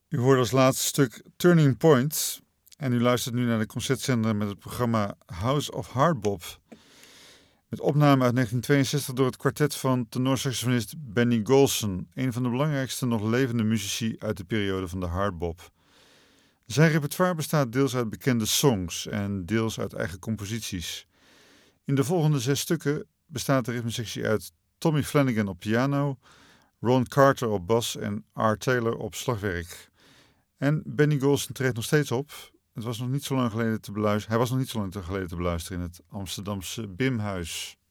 U hoorde als laatste stuk Turning Point en u luistert nu naar de concertzender met het programma House of Hardbop. Met opname uit 1962 door het kwartet van tenorsaxofonist Benny Golson, een van de belangrijkste nog levende muzici uit de periode van de hardbop. Zijn repertoire bestaat deels uit bekende songs en deels uit eigen composities. In de volgende 6 stukken bestaat de ritmesectie uit Tommy Flanagan op piano, Ron Carter op bas en R. Taylor op slagwerk. En Benny Golson treedt nog steeds op. Hij was nog niet zo lang geleden te beluisteren in het Amsterdamse Bimhuis.